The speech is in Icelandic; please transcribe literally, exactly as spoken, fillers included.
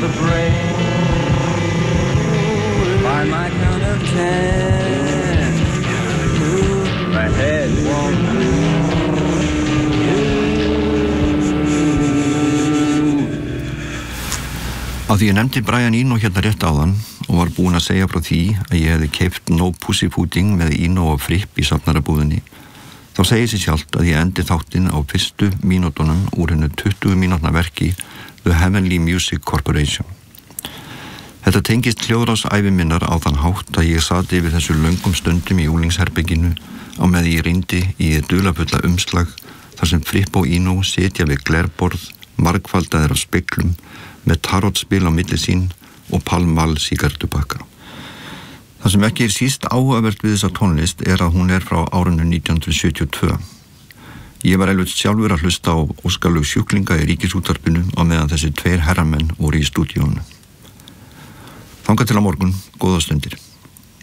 the brain. By my count of ten, my head won't move. Af því ég nefndi Brian Eno hérna rétt áðan og var búinn að segja frá því að ég hefði keypt No Pussyfooting með Eno og Fripp í safnarabúðinni, þá segir sér sjálft að ég endi þáttinn á fyrstu mínútunum úr hennu tuttugu mínútna verki The Heavenly Music Corporation. Þetta tengist hljóðrásævi minnar á þann hátt að ég sat yfir þessu löngum stundum í úlingsherberginu á með ég reyndi í dularfulla umslag þar sem Fripp og Eno sitja við glerborð, margfaldaðir af speglum, með tarotspil á milli sín og Pall Mall sígarettupakka. Það sem ekki er síst áhugavert við þessa tónlist er að hún er frá árinu nítján hundruð sjötíu og tvö. Ég var elvöld sjálfur að hlusta á óskalög sjúklinga í Ríkisútvarpinu á meðan þessi tveir herramenn voru í stúdíónu. Þangað til á morgun, góða stundir.